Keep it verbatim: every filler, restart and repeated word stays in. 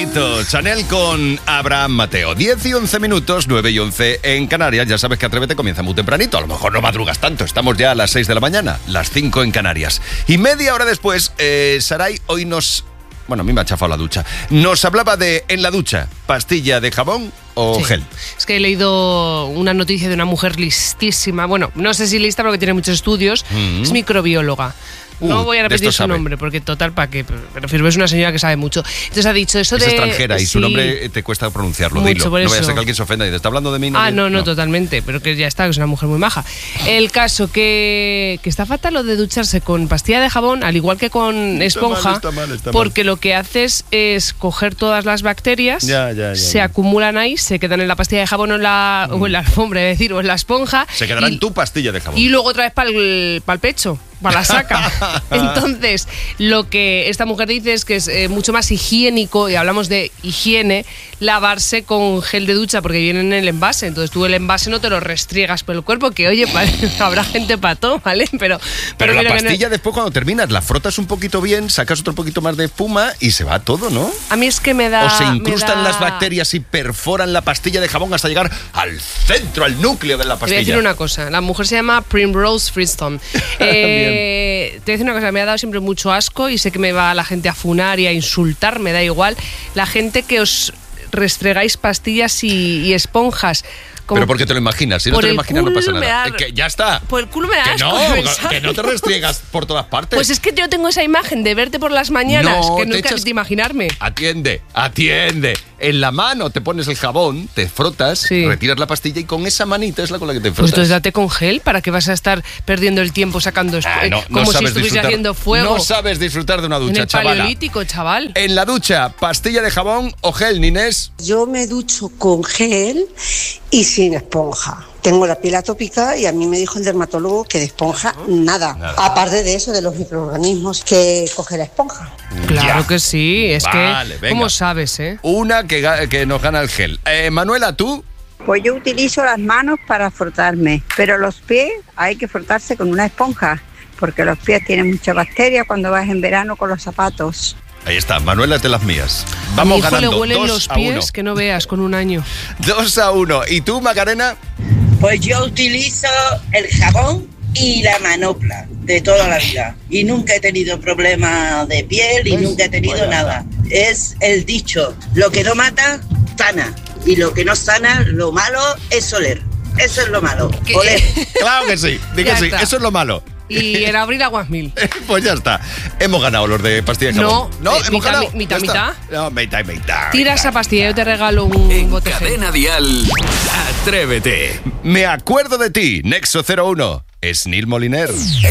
Tempranito, Chanel con Abraham Mateo. diez y once minutos, nueve y once en Canarias. Ya sabes que Atrévete comienza muy tempranito. A lo mejor no madrugas tanto. Estamos ya a las seis de la mañana, las cinco en Canarias. Y media hora después, eh, Saray hoy nos... Bueno, a mí me ha chafado la ducha. Nos hablaba de, en la ducha, pastilla de jabón o sí. gel. Es que he leído una noticia de una mujer listísima. Bueno, no sé si lista porque tiene muchos estudios. Mm-hmm. Es microbióloga. No uh, voy a repetir su nombre, porque total, ¿para qué? Pero es una señora que sabe mucho. Entonces ha dicho eso es de... Es extranjera y sí, su nombre te cuesta pronunciarlo, mucho, dilo. Por no eso. vaya a ser que alguien se ofenda y te está hablando de mí. No, ah, no, no, no, totalmente, pero que ya está, que es una mujer muy maja. El caso que, que está fatal lo de ducharse con pastilla de jabón, al igual que con esponja, está mal, está mal, está porque mal. lo que haces es coger todas las bacterias, ya, ya, ya, se ya. acumulan ahí, se quedan en la pastilla de jabón o en la, mm. o en la alfombra, es decir, o en la esponja. Se quedará y, en tu pastilla de jabón. Y luego otra vez para el, para el pecho. Para la saca. Entonces, lo que esta mujer dice es que es eh, mucho más higiénico, y hablamos de higiene, lavarse con gel de ducha, porque viene en el envase. Entonces tú el envase no te lo restriegas por el cuerpo, que oye, habrá gente para todo, ¿vale? Pero, pero, pero la pastilla no... después cuando terminas, la frotas un poquito bien, sacas otro poquito más de espuma y se va todo, ¿no? A mí es que me da... O se incrustan da... las bacterias y perforan la pastilla de jabón hasta llegar al centro, al núcleo de la pastilla. Te voy a decir una cosa, la mujer se llama Primrose Freestone. Eh... Te voy a decir una cosa, me ha dado siempre mucho asco y sé que me va la gente a funar y a insultar, me da igual. La gente que os restregáis pastillas y, y esponjas. Pero porque te lo imaginas, si no te lo imaginas no pasa nada. Da, que ya está. Por el culo me da que asco. No, que no te restriegas por todas partes. Pues es que yo tengo esa imagen de verte por las mañanas, no, que no te es capaz echas... de imaginarme. Atiende, atiende. En la mano te pones el jabón, te frotas, sí. retiras la pastilla y con esa manita es la con la que te frotas. Pues entonces date con gel, ¿para qué vas a estar perdiendo el tiempo sacando ah, no, como no si estuviese haciendo fuego? No sabes disfrutar de una ducha, en el chavala. Paleolítico, chaval. En la ducha, pastilla de jabón o gel, Ninés. Yo me ducho con gel y sin esponja. Tengo la piel atópica y a mí me dijo el dermatólogo que de esponja nada. nada. Aparte de eso, de los microorganismos que coge la esponja. Claro ya. que sí, es vale, que, venga. ¿cómo sabes, eh? Una que, que nos gana el gel. Eh, Manuela, ¿tú? Pues yo utilizo las manos para frotarme, pero los pies hay que frotarse con una esponja, porque los pies tienen mucha bacteria cuando vas en verano con los zapatos. Ahí está, Manuela es de las mías. Vamos a mi hijo ganando. Le huelen dos los a pies uno. Que no veas con un año. Dos a uno. ¿Y tú, Macarena? Pues yo utilizo el jabón y la manopla de toda la vida. Y nunca he tenido problema de piel y nunca he tenido nada. Es el dicho, lo que no mata, sana. Y lo que no sana, lo malo es oler. Eso es lo malo, ¿Qué? oler. Claro que sí, digo sí, eso es lo malo. Y el abril aguas mil. Pues ya está. Hemos ganado los de pastilla de jabón. No, no eh, hemos mitad, ganado. mitad, mitad. No, mitad, mitad. Tira esa pastilla, yo te regalo un en bote. Cadena Dial, Atrévete. Me acuerdo de ti, Nexo cero uno. Es Neil Moliner.